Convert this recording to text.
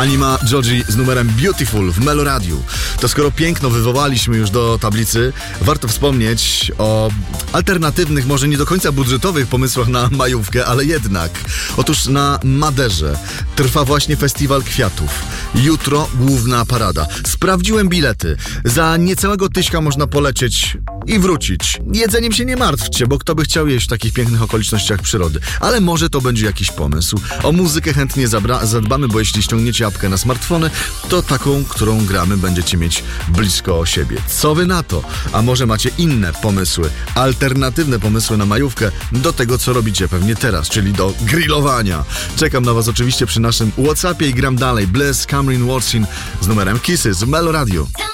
Anima Joji z numerem Beautiful w Melo Radiu. To skoro piękno wywołaliśmy już do tablicy, warto wspomnieć o alternatywnych, może nie do końca budżetowych pomysłach na majówkę, ale jednak. Otóż na Maderze trwa właśnie Festiwal Kwiatów. Jutro główna parada. Sprawdziłem bilety. Za niecałego tyśka można polecieć i wrócić. Jedzeniem się nie martwcie, bo kto by chciał jeść w takich pięknych okolicznościach przyrody. Ale może to będzie jakiś pomysł. O muzykę chętnie zadbamy, bo jeśli ściągniecie apkę na smartfony, to taką, którą gramy, będziecie mieć blisko siebie. Co wy na to? A może macie inne pomysły, alternatywne pomysły na majówkę do tego, co robicie pewnie teraz, czyli do grillowania. Czekam na was oczywiście przy naszym WhatsAppie i gram dalej. Bless Cameron Watson z numerem Kisses w Melo Radio.